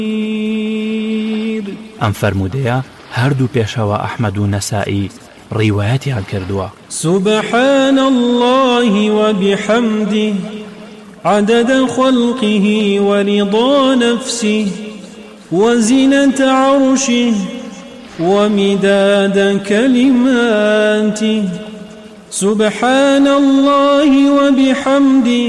ئەم فەرموودەیە هەردوو پێشەوە ئەحمەد و نەسائی ڕیوایەتیان کردووە. سبحان الله وبحمده عدد خلقه ورضا نفسه وزنة عرشه ومداد كلماته سبحان الله وبحمده